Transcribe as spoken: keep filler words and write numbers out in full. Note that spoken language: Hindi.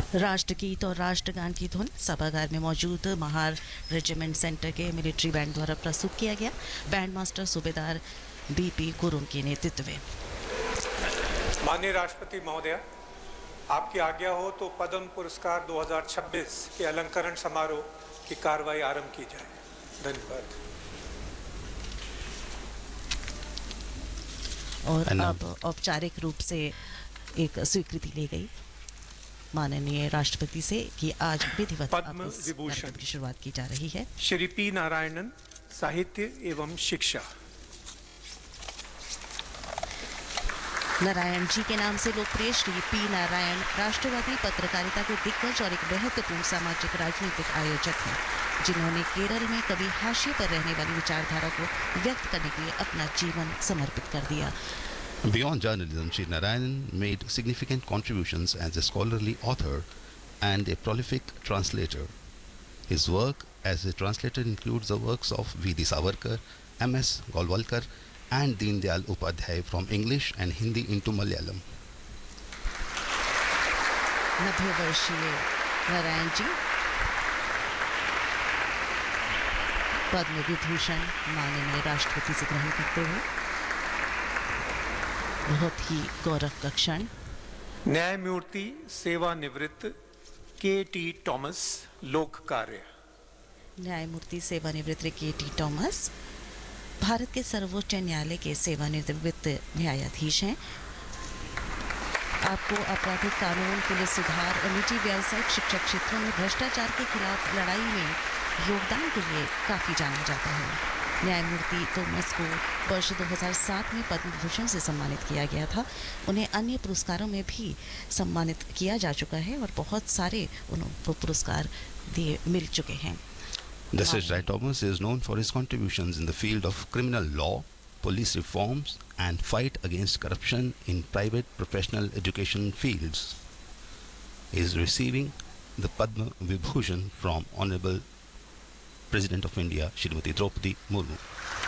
राष्ट्रगीत और राष्ट्रगान की धुन सभागार में मौजूद महार रेजिमेंट सेंटर के मिलिट्री बैंड द्वारा प्रस्तुत किया गया। बैंड मास्टर सूबेदार बीपी गुरुंग के नेतृत्व में। माननीय राष्ट्रपति महोदय, आपकी आज्ञा हो तो पद्म पुरस्कार दो हज़ार छब्बीस के अलंकरण समारोह की कार्रवाई आरंभ की जाए। धन्यवाद। और अब औपचारिक रूप से एक स्वीकृति ली गई माननीय राष्ट्रपति से कि आज विधिवत पद्म विभूषण की शुरुआत की जा रही है। श्री पी नारायणन, साहित्य एवं शिक्षा। नारायण जी के नाम से लोकप्रिय श्री पी नारायण राष्ट्रवादी पत्रकारिता के दिग्गज और एक महत्वपूर्ण सामाजिक राजनीतिक आयोजक हैं, जिन्होंने केरल में कभी हाशिए पर रहने वाली विचारधारा को व्यक्त करने के लिए अपना जीवन समर्पित कर दिया। Beyond journalism, Sri Narayanan made significant contributions as a scholarly author and a prolific translator. His work as a translator includes the works of V D Savarkar, M S Golwalkar and Deen Dayal Upadhyay from English and Hindi into Malayalam. नब्बे वर्षीय नारायण जी पद्म विभूषण माननीय राष्ट्रपति से ग्रहण करते हुए बहुत ही गौरव का क्षण। न्यायमूर्ति सेवानिवृत्त के टी टॉमस, लोक कार्य। न्यायमूर्ति सेवानिवृत्त के टी टॉमस भारत के सर्वोच्च न्यायालय के सेवानिवृत्त न्यायाधीश हैं। आपको आपराधिक कानून, पुलिस सुधार और निजी व्यावसायिक शिक्षा क्षेत्रों में भ्रष्टाचार के खिलाफ लड़ाई में योगदान के लिए काफ़ी जाना जाता है। न्यायमूर्ति टॉमस को वर्ष दो हज़ार सात में पद्म भूषण से सम्मानित किया गया था। उन्हें अन्य पुरस्कारों में भी सम्मानित किया जा चुका है और बहुत सारे उनको पुरस्कार दिए मिल चुके हैं। Justice Rai Thomas is known for his contributions in the field of criminal law, police reforms and fight against corruption in private professional education fields. He is receiving the Padma Vibhushan from Honorable President of India, Shrimati Draupadi Murmu.